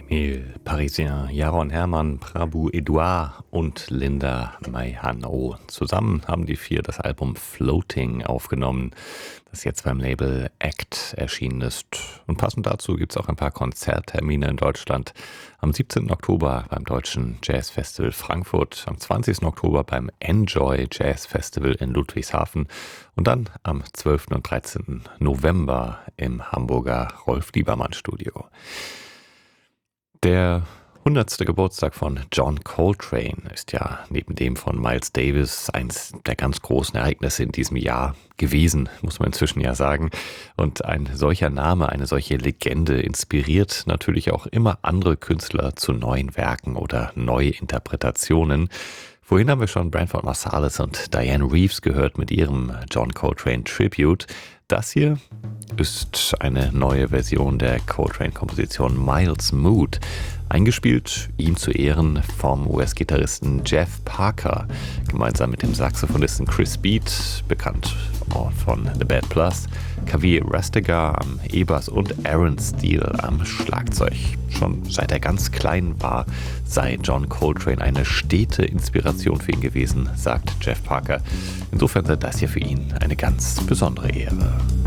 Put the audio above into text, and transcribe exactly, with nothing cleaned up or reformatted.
Emile Parisien, Jaron Hermann, Prabu Edouard und Linda Maihano. Zusammen haben die vier das Album Floating aufgenommen, das jetzt beim Label Act erschienen ist. Und passend dazu gibt es auch ein paar Konzerttermine in Deutschland. Am siebzehnten Oktober beim Deutschen Jazz Festival Frankfurt, am zwanzigsten Oktober beim Enjoy Jazz Festival in Ludwigshafen und dann am zwölften und dreizehnten November im Hamburger Rolf-Liebermann-Studio. Der hundertste Geburtstag von John Coltrane ist ja neben dem von Miles Davis eins der ganz großen Ereignisse in diesem Jahr gewesen, muss man inzwischen ja sagen. Und ein solcher Name, eine solche Legende inspiriert natürlich auch immer andere Künstler zu neuen Werken oder Neuinterpretationen. Vorhin haben wir schon Branford Marsalis und Diane Reeves gehört mit ihrem John Coltrane Tribute. Das hier ist eine neue Version der Coltrane-Komposition Miles Mood, eingespielt ihm zu Ehren vom U S-Gitarristen Jeff Parker, gemeinsam mit dem Saxophonisten Chris Beat, bekannt von The Bad Plus, Kaveh Rastegar am E-Bass und Aaron Steele am Schlagzeug. Schon seit er ganz klein war, sei John Coltrane eine stete Inspiration für ihn gewesen, sagt Jeff Parker. Insofern sei das hier für ihn eine ganz besondere Ehre.